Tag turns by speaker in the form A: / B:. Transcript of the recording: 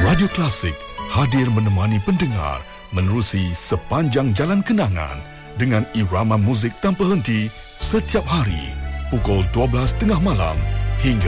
A: Radio Klasik hadir menemani pendengar menerusi sepanjang jalan kenangan dengan irama muzik tanpa henti setiap hari pukul 12:30 malam hingga